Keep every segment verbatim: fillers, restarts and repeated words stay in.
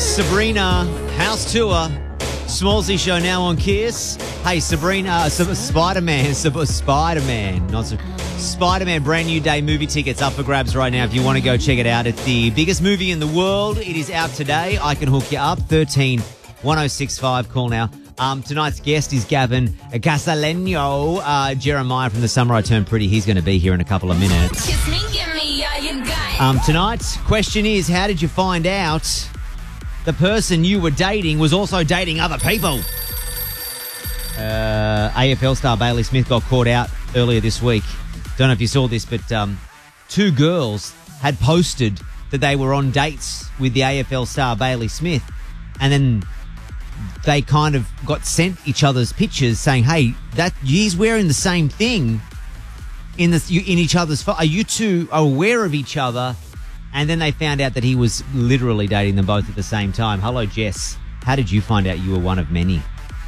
Sabrina, house tour. Smallsy show now on Kiss. Hey, Sabrina, uh, Spider-Man, Spider-Man, not so, Spider-Man brand new day movie tickets up for grabs right now if you want to go check it out. It's the biggest movie in the world. It is out today. I can hook you up. thirteen one oh six five. Call now. Um, tonight's guest is Gavin Casaleno. Uh, Jeremiah from The Summer I Turned Pretty. He's going to be here in a couple of minutes. Kiss me, give me all you got. Um, tonight's question is, how did you find out the person you were dating was also dating other people? Uh, A F L star Bailey Smith got caught out earlier this week. Don't know if you saw this, but um, two girls had posted that they were on dates with the A F L star Bailey Smith, and then they kind of got sent each other's pictures saying, hey, that he's wearing the same thing in the in each other's pho- Are you two aware of each other? And then they found out that he was literally dating them both at the same time. Hello, Jess. How did you find out you were one of many?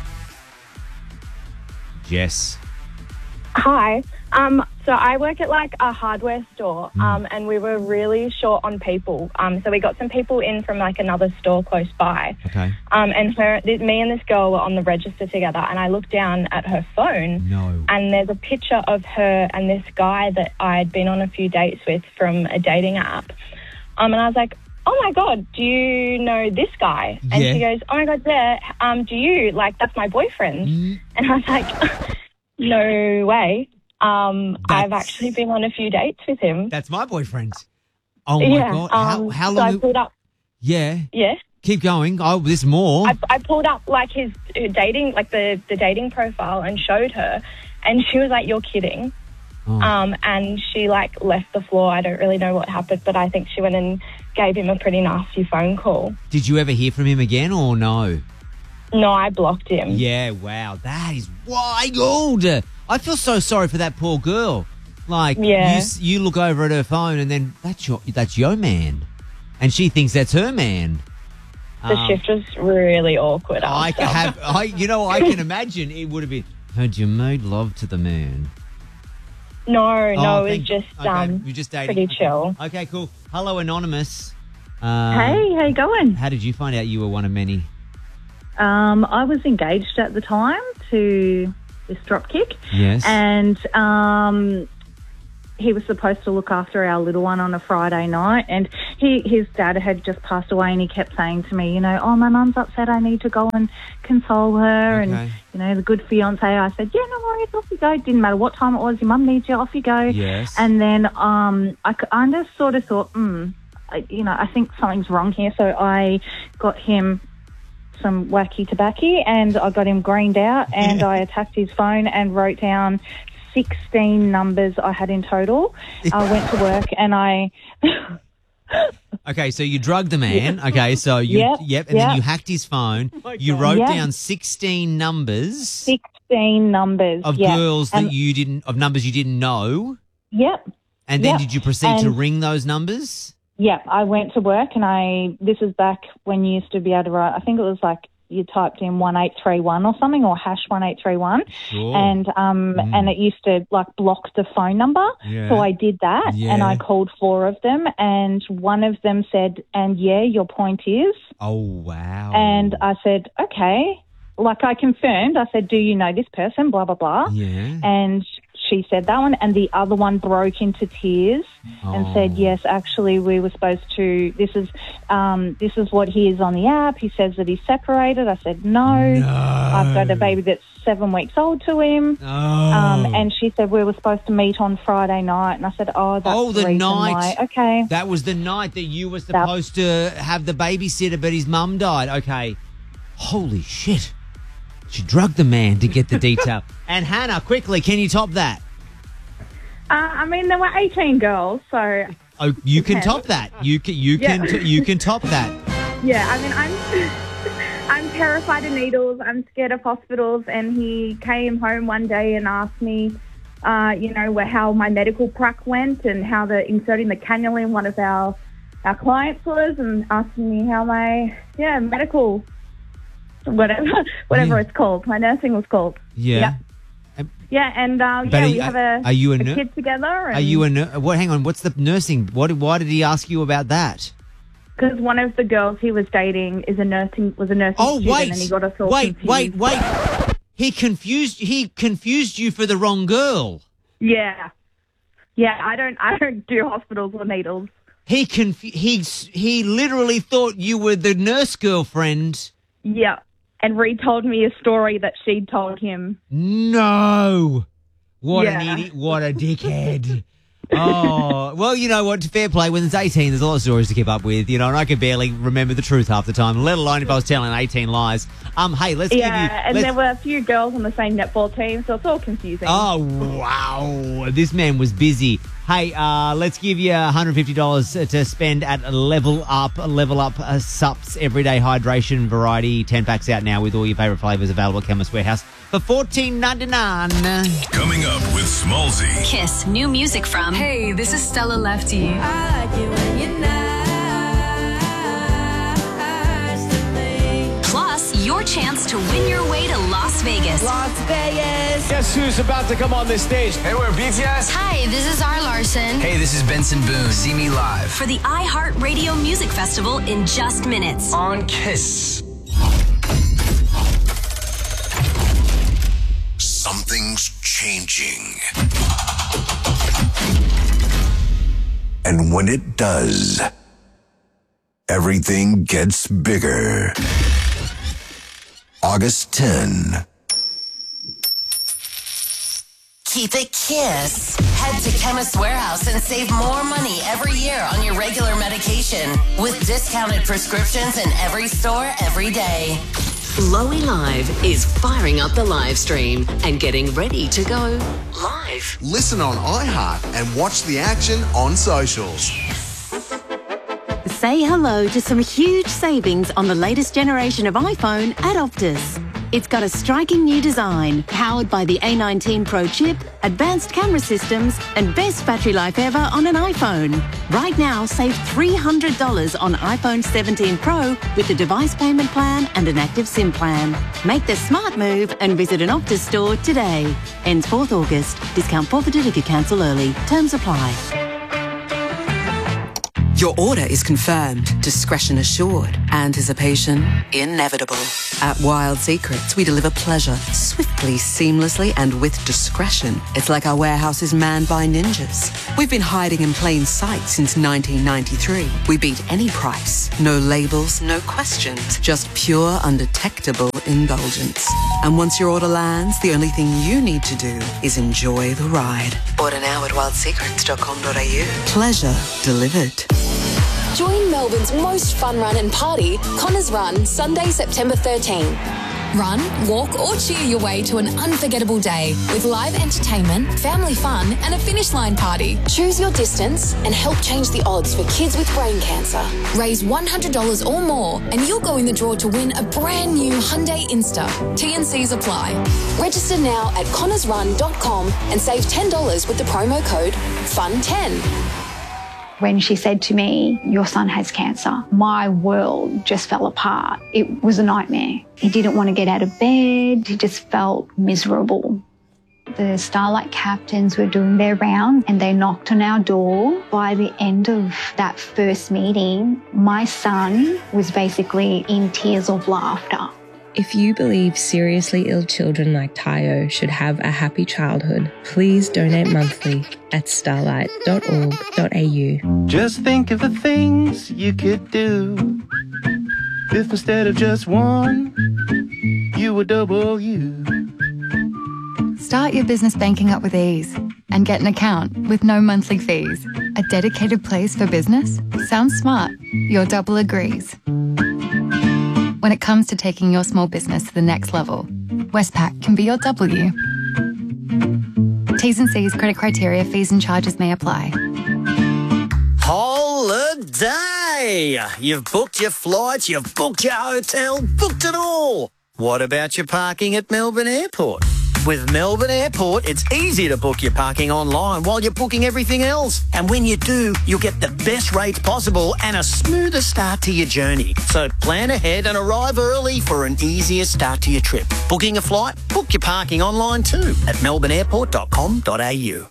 Jess. Hi. Um, so I work at like a hardware store, um, and we were really short on people. Um, so we got some people in from like another store close by. Okay. Um, and her, th- me and this girl were on the register together, and I looked down at her phone. No. And there's a picture of her and this guy that I'd been on a few dates with from a dating app. Um, and I was like, oh my God, do you know this guy? And Yeah. she goes, oh my God, yeah. Um, do you? Like, that's my boyfriend. Mm. And I was like, no way. Um, I've That's- actually been on a few dates with him. That's my boyfriend. Oh, my yeah. God. How, um, how So long? I pulled up. yeah. Yeah. Keep going. Oh, there's more. I, I pulled up like his uh, dating, like the, the dating profile, and showed her, and she was like, "You're kidding." Oh. Um, and she like left the floor. I don't really know what happened, but I think she went and gave him a pretty nasty phone call. Did you ever hear from him again or no? No, I blocked him. Yeah, wow. That is wild. I feel so sorry for that poor girl. Like, Yeah. you, s- you look over at her phone and then that's your, that's your man. And she thinks that's her man. The Um, shift was really awkward. I after. can have, I, you know, I can imagine it would have been, had you made love to the man? No, no, Oh, it was thank- just okay, um, you're just dating. pretty Okay. chill. Okay, cool. Hello, Anonymous. Um, Hey, how you going? How did you find out you were one of many? Um, I was engaged at the time to this dropkick, Yes. and um, he was supposed to look after our little one on a Friday night, and he his dad had just passed away, and he kept saying to me, you know, oh, my mum's upset, I need to go and console her, Okay. and, you know, the good fiance. I said, yeah, no worries, off you go. Didn't matter what time it was, your mum needs you, off you go. Yes. And then um, I kind of sort of thought, hmm, I- you know, I think something's wrong here, so I got him some wacky tobacco, and I got him greened out, and I attacked his phone and wrote down sixteen numbers I had in total. I went to work and I Okay, so you drugged the man. Okay, so you, Yep, yep, and then yep. you hacked his phone. You wrote Yep. down sixteen numbers sixteen numbers of yeah. girls that And- you didn't, of numbers you didn't know. Yep. And then Yep. did you proceed to And- ring those numbers? Yeah, I went to work and I, this is back when you used to be able to write, I think it was like you typed in one eight three one or something, or hash one eight three one. Sure. And um Mm. and it used to like block the phone number. Yeah. So I did that Yeah. and I called four of them, and one of them said, and yeah, your point is. Oh, wow. And I said, okay. Like I confirmed, I said, do you know this person? Blah, blah, blah. Yeah. And she said that one, and the other one broke into tears and Oh. said, yes, actually we were supposed to, this is um, this is what he is on the app. He says that he's separated. I said, no, No. I've got a baby that's seven weeks old to him. Oh. Um, and she said, we were supposed to meet on Friday night. And I said, oh, that's Oh, the reason night. why. Okay. That was the night that you were supposed to have the babysitter, but his mum died. Okay. Holy shit. She drugged the man to get the detail. And Hannah, quickly, can you top that? Uh, I mean, there were eighteen girls, so Oh, you can Okay. top that. You can, you can, Yeah. you can top that. yeah. I mean, I'm I'm terrified of needles. I'm scared of hospitals. And he came home one day and asked me, uh, you know, wh- how my medical prac went and how the inserting the cannula in one of our our clients was, and asking me how my yeah medical whatever whatever Yeah. it's called, my nursing was called. Yeah. Yep. Yeah, and uh, But yeah, are we you- have a, are you a a nur- kid together. And Are you a nur- what? Hang on. What's the nursing? What? Why did he ask you about that? Because one of the girls he was dating is a nursing was a nursing Oh, student, wait. and he got us all Wait, confused. wait, wait. He confused he confused you for the wrong girl. Yeah, yeah. I don't, I don't do hospitals or needles. He conf- he he literally thought you were the nurse girlfriend. Yeah, and retold me a story that she'd told him. No. What an Yeah. idiot. What a dickhead. Oh, well, you know what? Fair play. When there's eighteen, there's a lot of stories to keep up with, you know, and I can barely remember the truth half the time, let alone if I was telling eighteen lies. Um, hey, let's Yeah, give you... and let's- there were a few girls on the same netball team, so it's all confusing. Oh, wow. This man was busy. Hey, uh, let's give you one hundred fifty dollars to spend at Level Up. Level Up uh, Sups Everyday Hydration Variety. ten packs out now with all your favourite flavours available at Chemist Warehouse for fourteen ninety-nine. Coming up with Smallzy. Kiss new music from. Hey, this is Stella Lefty. I like it when you're nice to me. Plus, your chance to win your way to Las Vegas. Las Vegas. Guess who's about to come on this stage? Hey, we're B T S. Hi, this is R. Larson. Hey, this is Benson Boone. See me live For the iHeartRadio Music Festival in just minutes. on Kiss. Something's changing. And when it does, everything gets bigger. August tenth. Keep it Kiss. Head to Chemist Warehouse and save more money every year on your regular medication with discounted prescriptions in every store every day. Lowy Live is firing up the live stream and getting ready to go live. Listen on iHeart and watch the action on socials. Say hello to some huge savings on the latest generation of iPhone at Optus. It's got a striking new design, powered by the A nineteen Pro chip, advanced camera systems, and best battery life ever on an iPhone. Right now, save three hundred dollars on iPhone seventeen Pro with a device payment plan and an active SIM plan. Make the smart move and visit an Optus store today. Ends fourth August. Discount forfeited if you cancel early. Terms apply. Your order is confirmed, discretion assured, anticipation inevitable. At Wild Secrets, we deliver pleasure swiftly, seamlessly, and with discretion. It's like our warehouse is manned by ninjas. We've been hiding in plain sight since nineteen ninety-three. We beat any price. No labels, no questions, just pure, undetectable indulgence. And once your order lands, the only thing you need to do is enjoy the ride. Order now at wild secrets dot com dot a u. Pleasure delivered. Join Melbourne's most fun run and party, Connors Run, Sunday, September thirteenth. Run, walk or cheer your way to an unforgettable day with live entertainment, family fun and a finish line party. Choose your distance and help change the odds for kids with brain cancer. Raise one hundred dollars or more and you'll go in the draw to win a brand new Hyundai Insta. T and Cs apply. Register now at connors run dot com and save ten dollars with the promo code F U N ten. When she said to me, your son has cancer, my world just fell apart. It was a nightmare. He didn't want to get out of bed. He just felt miserable. The Starlight captains were doing their round and they knocked on our door. By the end of that first meeting, my son was basically in tears of laughter. If you believe seriously ill children like Tayo should have a happy childhood, please donate monthly at starlight dot org dot a u. Just think of the things you could do if instead of just one, you were double you. Start your business banking up with ease and get an account with no monthly fees. A dedicated place for business? Sounds smart. Your double agrees. When it comes to taking your small business to the next level, Westpac can be your W. T's and C's, credit criteria, fees and charges may apply. Holiday! You've booked your flights, you've booked your hotel, booked it all. What about your parking at Melbourne Airport? With Melbourne Airport, it's easy to book your parking online while you're booking everything else. And when you do, you'll get the best rates possible and a smoother start to your journey. So plan ahead and arrive early for an easier start to your trip. Booking a flight? Book your parking online too at melbourne airport dot com dot a u.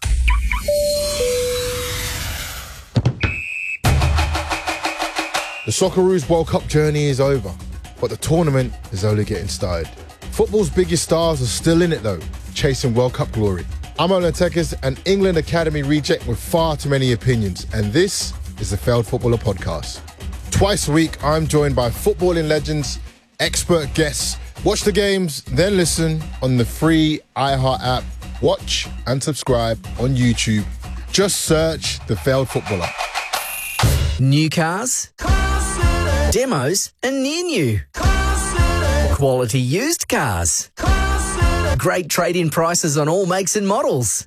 The Socceroos World Cup journey is over, but the tournament is only getting started. Football's biggest stars are still in it though, chasing World Cup glory. I'm Olan Tekis, an England Academy reject with far too many opinions, and this is the Failed Footballer Podcast. Twice a week, I'm joined by footballing legends, expert guests. Watch the games, then listen on the free iHeart app. Watch and subscribe on YouTube. Just search The Failed Footballer. New cars, demos and near new, quality used cars, great trade-in prices on all makes and models.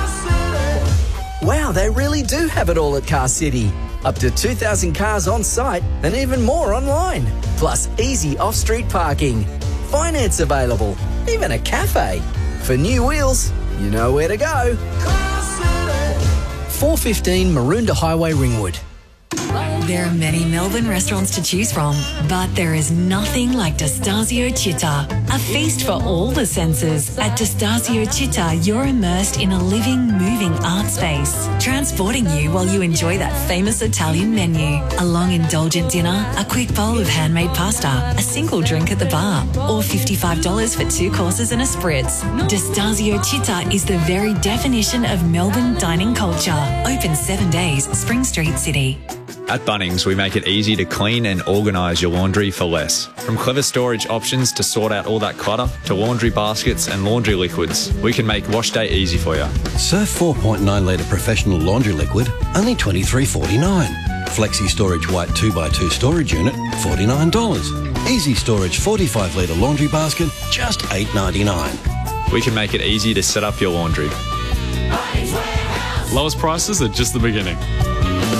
Wow, they really do have it all at Car City. Up to two thousand cars on site and even more online. Plus easy off-street parking, finance available, even a cafe. For new wheels, you know where to go. four fifteen Maroondah Highway, Ringwood. There are many Melbourne restaurants to choose from, but there is nothing like Destasio Città. A feast for all the senses. At Destasio Città, you're immersed in a living, moving art space, transporting you while you enjoy that famous Italian menu. A long, indulgent dinner, a quick bowl of handmade pasta, a single drink at the bar, or fifty-five dollars for two courses and a spritz. Destasio Città is the very definition of Melbourne dining culture. Open seven days, Spring Street, City. At Bunnings, we make it easy to clean and organise your laundry for less. From clever storage options to sort out all that clutter, to laundry baskets and laundry liquids, we can make wash day easy for you. Surf four point nine litre professional laundry liquid, only twenty-three forty-nine. Flexi Storage White two by two storage unit, forty-nine dollars. Easy Storage forty-five litre laundry basket, just eight ninety-nine. We can make it easy to set up your laundry. Lowest prices are just the beginning.